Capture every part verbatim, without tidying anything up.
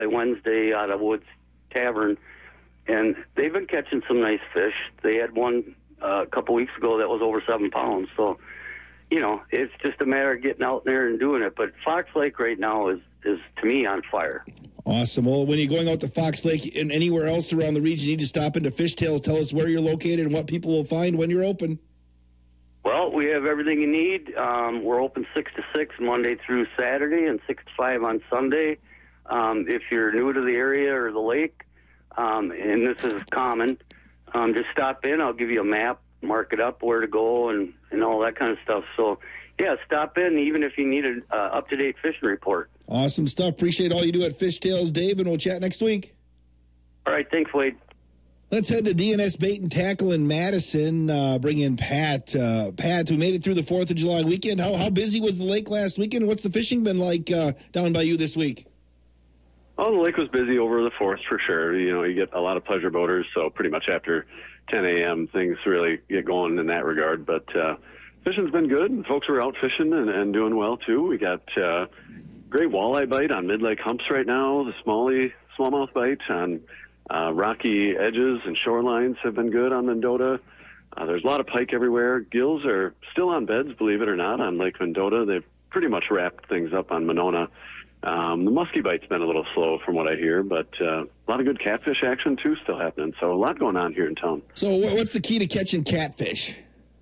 Wednesday out of Woods Tavern, and they've been catching some nice fish. They had one uh, a couple weeks ago that was over seven pounds. So, you know, it's just a matter of getting out there and doing it. But Fox Lake right now is, is to me, on fire. Awesome. Well, when you're going out to Fox Lake and anywhere else around the region, you need to stop into Fish Tales. Tell us where you're located and what people will find when you're open. Well, we have everything you need. Um, we're open six to six Monday through Saturday and six to five on Sunday. Um, if you're new to the area or the lake, um, and this is common, um, just stop in. I'll give you a map, mark it up, where to go, and, and all that kind of stuff. So, yeah, stop in even if you need an uh, up-to-date fishing report. Awesome stuff. Appreciate all you do at Fish Tales, Dave, and we'll chat next week. All right, thanks, Wade. Let's head to D N S Bait and Tackle in Madison. Uh, bring in Pat. Uh, Pat, who made it through the fourth of July weekend. How how busy was the lake last weekend? What's the fishing been like uh, down by you this week? Oh, the lake was busy over the fourth for sure. You know, you get a lot of pleasure boaters, so pretty much after ten a.m. things really get going in that regard. But uh, fishing's been good, and folks were out fishing and, and doing well too. We got uh, great walleye bite on mid-lake humps right now. The smallie smallmouth bite on Uh, rocky edges and shorelines have been good on Mendota. Uh, there's a lot of pike everywhere. Gills are still on beds, believe it or not, on Lake Mendota. They've pretty much wrapped things up on Monona. Um, the muskie bite's been a little slow from what I hear, but uh, a lot of good catfish action, too, still happening. So a lot going on here in town. So what's the key to catching catfish?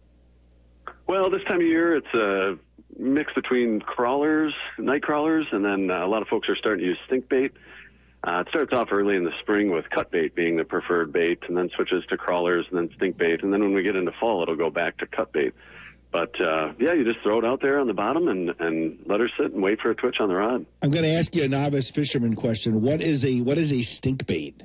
Well, this time of year, it's a mix between crawlers, night crawlers, and then uh, a lot of folks are starting to use stink bait. Uh, it starts off early in the spring with cut bait being the preferred bait, and then switches to crawlers and then stink bait. And then when we get into fall, it'll go back to cut bait. But, uh, yeah, you just throw it out there on the bottom and, and let her sit and wait for a twitch on the rod. I'm going to ask you a novice fisherman question. What is a what is a stink bait?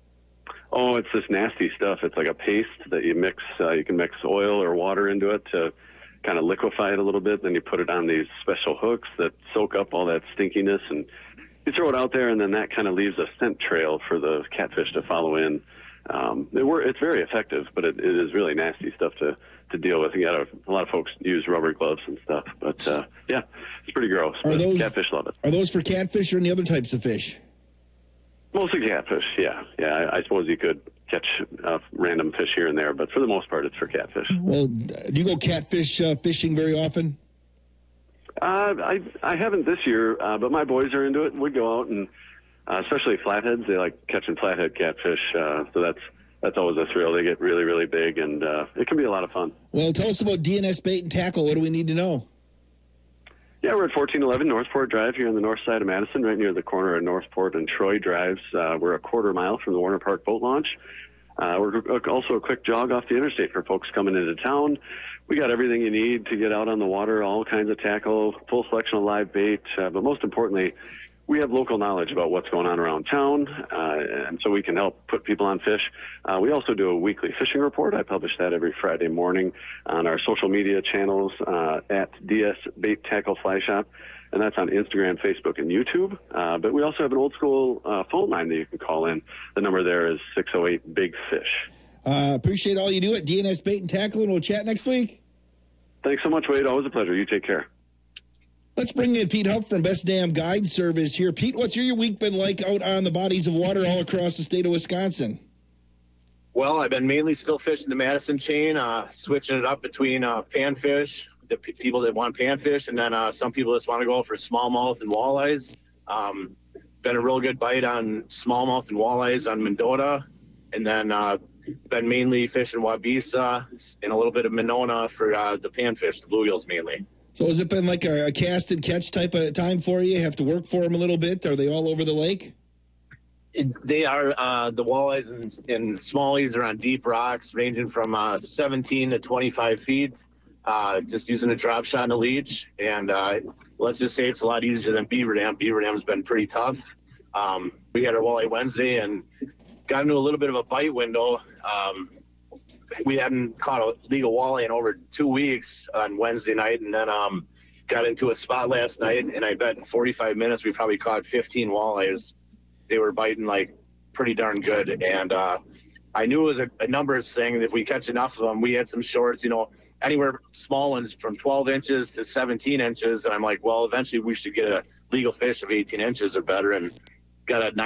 Oh, it's this nasty stuff. It's like a paste that you mix. Uh, you can mix oil or water into it to kind of liquefy it a little bit. Then you put it on these special hooks that soak up all that stinkiness, and you throw it out there, and then that kind of leaves a scent trail for the catfish to follow in. Um, it were, it's very effective, but it, it is really nasty stuff to, to deal with. You got a, a lot of folks use rubber gloves and stuff, but uh, yeah, it's pretty gross. Are but those, catfish love it. Are those for catfish or any other types of fish? Mostly catfish, yeah. Yeah, I, I suppose you could catch uh, random fish here and there, but for the most part, it's for catfish. Well, do you go catfish uh, fishing very often? Uh, I I haven't this year, uh, but my boys are into it. We go out and, uh, especially flatheads, they like catching flathead catfish. Uh, so that's that's always a thrill. They get really, really big, and uh, it can be a lot of fun. Well, tell us about D N S Bait and Tackle. What do we need to know? Yeah, we're at fourteen eleven Northport Drive here on the north side of Madison, right near the corner of Northport and Troy Drives. Uh, we're a quarter mile from the Warner Park Boat Launch. Uh, we're also a quick jog off the interstate for folks coming into town. We got everything you need to get out on the water, all kinds of tackle, full selection of live bait, uh, but most importantly, we have local knowledge about what's going on around town, uh, and so we can help put people on fish. Uh, we also do a weekly fishing report. I publish that every Friday morning on our social media channels uh, at D S Bait Tackle Fly Shop, and that's on Instagram, Facebook, and YouTube. Uh, but we also have an old-school uh, phone line that you can call in. The number there is six oh eight, BIG FISH. Uh, appreciate all you do at D N S Bait and Tackle, and we'll chat next week. Thanks so much, Wade. Always a pleasure. You take care. Let's bring in Pete Huff from Best Damn Guide Service here. Pete, what's your week been like out on the bodies of water all across the state of Wisconsin? Well, I've been mainly still fishing the Madison chain, uh, switching it up between uh, panfish, the p- people that want panfish, and then uh, some people just want to go for smallmouth and walleyes. Um, been a real good bite on smallmouth and walleyes on Mendota, and then uh, been mainly fishing Wabisa and a little bit of Monona for uh, the panfish, the bluegills mainly. So has it been like a, a cast and catch type of time for you? You have to work for them a little bit? Are they all over the lake? It, they are, uh, the walleyes and, and smallies are on deep rocks ranging from uh, seventeen to twenty-five feet, uh, just using a drop shot and a leech. And uh, let's just say it's a lot easier than Beaver Dam. Beaver Dam's been pretty tough. Um, we had our walleye Wednesday and got into a little bit of a bite window. Um, we hadn't caught a legal walleye in over two weeks on Wednesday night, and then um, got into a spot last night, and I bet in forty-five minutes we probably caught fifteen walleyes. They were biting like pretty darn good, and uh, I knew it was a, a numbers thing. If we catch enough of them, we had some shorts, you know, anywhere small ones from twelve inches to seventeen inches, and I'm like, well, eventually we should get a legal fish of eighteen inches or better, and got a